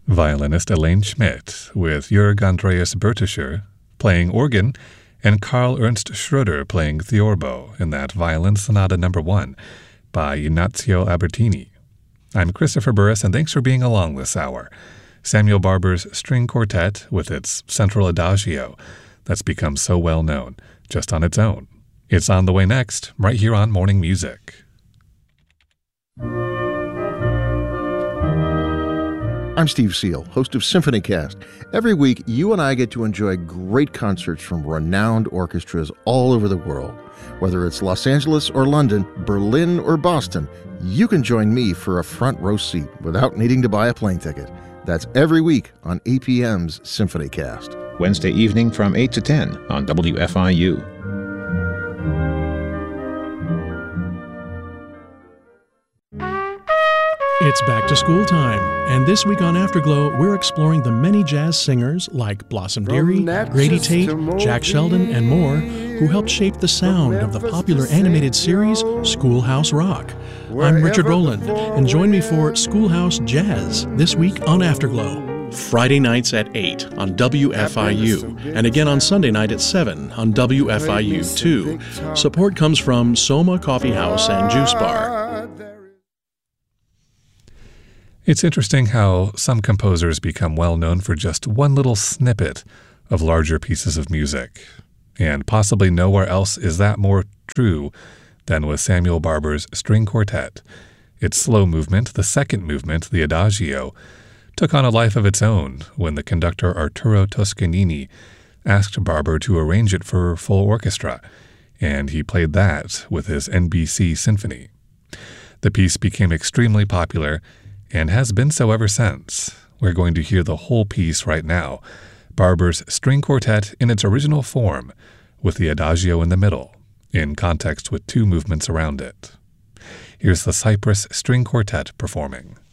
Violinist Elaine Schmidt with Jörg Andreas Bertischer playing organ and Karl Ernst Schroeder playing theorbo in that Violin Sonata No. 1 by Ignazio Albertini. I'm Christopher Burris, and thanks for being along this hour. Samuel Barber's String Quartet with its central adagio that's become so well known just on its own. It's on the way next, right here on Morning Music. I'm Steve Seal, host of SymphonyCast. Every week, you and I get to enjoy great concerts from renowned orchestras all over the world. Whether it's Los Angeles or London, Berlin or Boston, you can join me for a front row seat without needing to buy a plane ticket. That's every week on APM's SymphonyCast. Wednesday evening from 8 to 10 on WFIU. It's back to school time, and this week on Afterglow, we're exploring the many jazz singers like Blossom Dearie, Grady Tate, Jack Sheldon, and more, who helped shape the sound of the popular animated series Schoolhouse Rock. I'm Richard Rowland, and join me for Schoolhouse Jazz this week on Afterglow. Friday nights at 8 on WFIU, and again on Sunday night at 7 on WFIU2. Support comes from Soma Coffee House and Juice Bar. It's interesting how some composers become well known for just one little snippet of larger pieces of music. And possibly nowhere else is that more true than with Samuel Barber's String Quartet. Its slow movement, the second movement, the adagio, took on a life of its own when the conductor Arturo Toscanini asked Barber to arrange it for full orchestra, and he played that with his NBC Symphony. The piece became extremely popular and has been so ever since. We're going to hear the whole piece right now, Barber's String Quartet in its original form, with the adagio in the middle, in context with two movements around it. Here's the Cypress String Quartet performing.